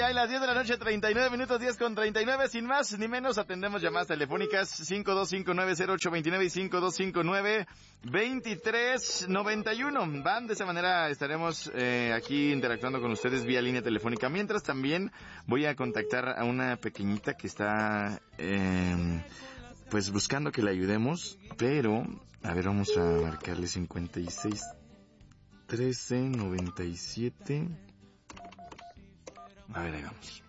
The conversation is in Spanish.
hay las 10 de la noche, 39 minutos, 10 con 39. Sin más ni menos, atendemos llamadas telefónicas 52590829 y 5259-2391. Van, de esa manera estaremos aquí interactuando con ustedes vía línea telefónica. Mientras también voy a contactar a una pequeñita que está pues buscando que le ayudemos, pero a ver, vamos a marcarle 56 13 97. A ver, ahí vamos.